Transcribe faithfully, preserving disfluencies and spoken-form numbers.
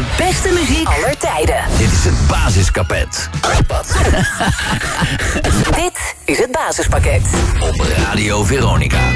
De beste muziek aller tijden. Dit is het basispakket. Dit is het basispakket. Op Radio Veronica.